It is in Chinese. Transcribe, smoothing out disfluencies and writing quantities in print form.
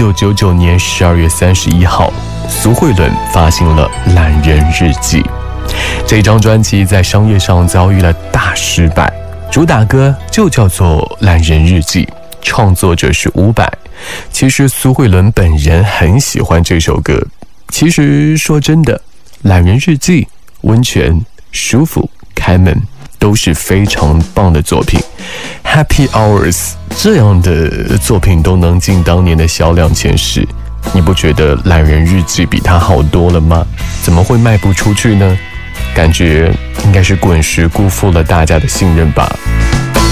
1999年12月31号，苏慧伦发行了《懒人日记》。这张专辑在商业上遭遇了大失败，主打歌就叫做《懒人日记》，创作者是伍佰。其实苏慧伦本人很喜欢这首歌。其实说真的，《懒人日记》、温泉、舒服、开门都是非常棒的作品。Happy Hours 这样的作品都能进当年的销量前10，你不觉得《懒人日记》比它好多了吗？怎么会卖不出去呢？感觉应该是滚石辜负了大家的信任吧。